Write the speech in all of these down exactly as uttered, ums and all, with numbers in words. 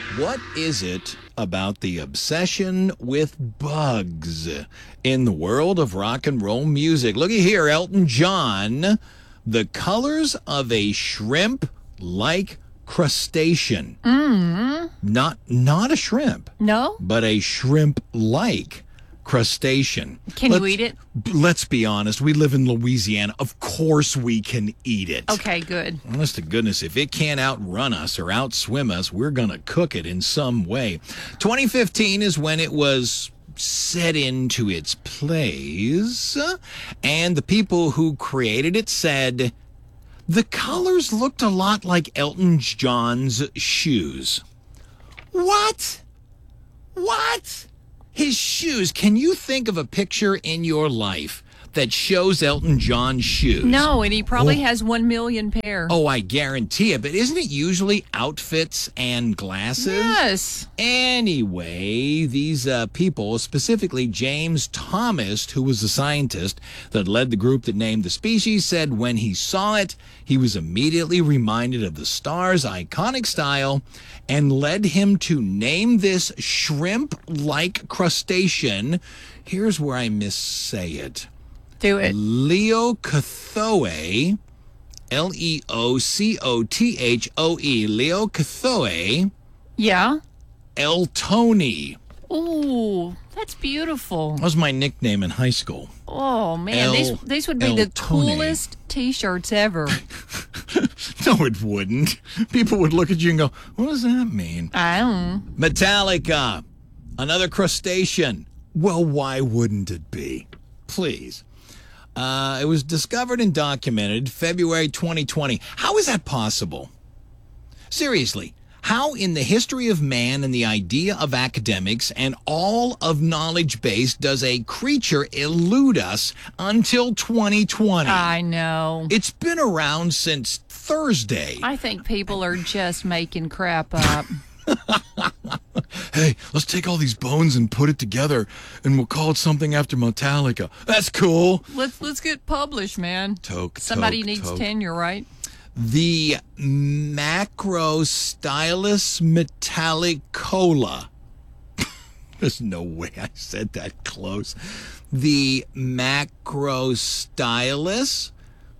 What is it about the obsession with bugs in the world of rock and roll music? Looky here, Elton John. The colors of a shrimp-like crustacean. Mm. Not not a shrimp. No? But a shrimp-like crustacean. Can let's, you eat it? Let's be honest. We live in Louisiana. Of course we can eat it. Okay, good. Honest to goodness, if it can't outrun us or outswim us, we're going to cook it in some way. twenty fifteen is when it was set into its place, and the people who created it said the colors looked a lot like Elton John's shoes. What? What? His shoes. Can you think of a picture in your life that shows Elton John's shoes? No, and he probably Oh. has one million pair. Oh, I guarantee it. But isn't it usually outfits and glasses? Yes. Anyway, these uh, people, specifically James Thomas, who was the scientist that led the group that named the species, said when he saw it, he was immediately reminded of the star's iconic style and led him to name this shrimp-like crustacean. Here's where I missay it. Do it. Leucothoe, L E O C O T H O E, Leucothoe Yeah. eltoni. Ooh, that's beautiful. That was my nickname in high school. Oh, man. El- these, these would be the Eltone. coolest T-shirts ever. No, it wouldn't. People would look at you and go, what does that mean? I don't know. Metallica, another crustacean. Well, why wouldn't it be? Please. Uh, it was discovered and documented February twenty twenty. How is that possible? Seriously, how in the history of man and the idea of academics and all of knowledge base does a creature elude us until twenty twenty? I know. It's been around since Thursday. I think people are just making crap up. Hey, let's take all these bones and put it together, and we'll call it something after Metallica. That's cool. let's let's get published, man. Toke, Somebody toke, needs toke. tenure, right? The Macrostylus metallicola. There's no way I said that close. The Macrostylus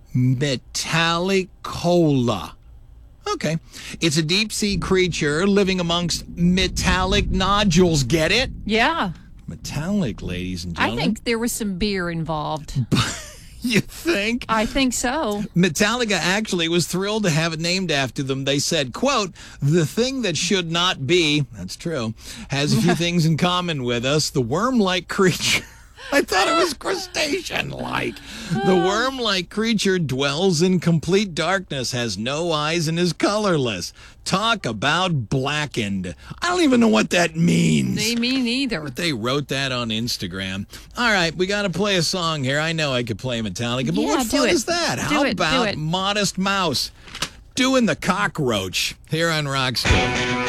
metallicola. Okay. It's a deep-sea creature living amongst metallic nodules. Get it? Yeah. Metallic, ladies and I gentlemen. think there was some beer involved. You think? I think so. Metallica actually was thrilled to have it named after them. They said, quote, the thing that should not be, that's true, has a few things in common with us. The worm-like creature. I thought it was crustacean-like. The worm-like creature dwells in complete darkness, has no eyes, and is colorless. Talk about blackened. I don't even know what that means. They me neither. They wrote that on Instagram. All right, we got to play a song here. I know I could play Metallica, but Yeah, what do fun it. is that? Do How it, do about it. Modest Mouse doing the cockroach here on Rock School?